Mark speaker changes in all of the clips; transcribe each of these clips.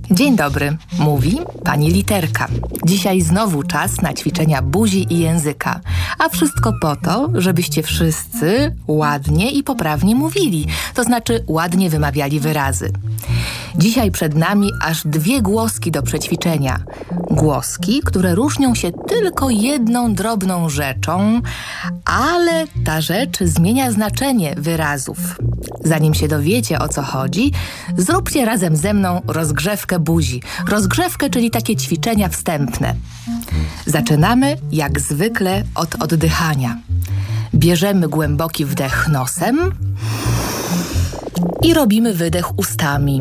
Speaker 1: Dzień dobry, mówi pani Literka. Dzisiaj znowu czas na ćwiczenia buzi i języka. A wszystko po to, żebyście wszyscy ładnie i poprawnie mówili, to znaczy ładnie wymawiali wyrazy. Dzisiaj przed nami aż 2 głoski do przećwiczenia. Głoski, które różnią się tylko jedną drobną rzeczą, ale ta rzecz zmienia znaczenie wyrazów. Zanim się dowiecie, o co chodzi, zróbcie razem ze mną rozgrzewkę buzi. Rozgrzewkę, czyli takie ćwiczenia wstępne. Zaczynamy jak zwykle od oddychania. Bierzemy głęboki wdech nosem i robimy wydech ustami.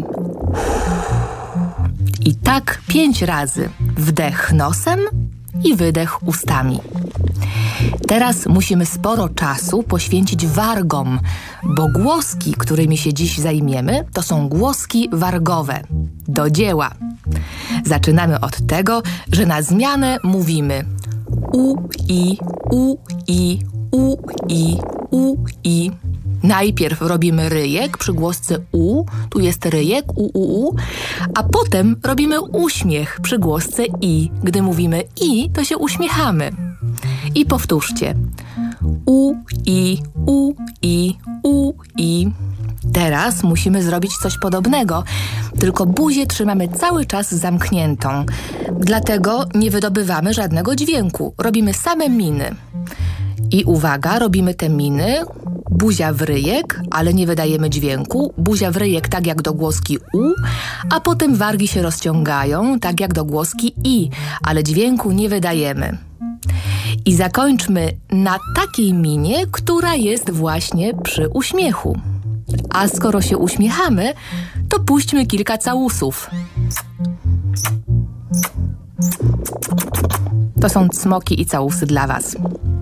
Speaker 1: I tak 5 razy. Wdech nosem i wydech ustami. Teraz musimy sporo czasu poświęcić wargom, bo głoski, którymi się dziś zajmiemy, to są głoski wargowe. Do dzieła! Zaczynamy od tego, że na zmianę mówimy u, i, u, i, u, i, u, i. Najpierw robimy ryjek przy głosce u, tu jest ryjek, u, a potem robimy uśmiech przy głosce i. Gdy mówimy i, to się uśmiechamy. I powtórzcie. U, i, u, i, u, i. Teraz musimy zrobić coś podobnego, tylko buzię trzymamy cały czas zamkniętą. Dlatego nie wydobywamy żadnego dźwięku, robimy same miny. I uwaga, robimy te miny, buzia w ryjek, ale nie wydajemy dźwięku, buzia w ryjek tak jak do głoski u, a potem wargi się rozciągają tak jak do głoski i, ale dźwięku nie wydajemy. I zakończmy na takiej minie, która jest właśnie przy uśmiechu. A skoro się uśmiechamy, to puśćmy kilka całusów. To są cmoki i całusy dla was.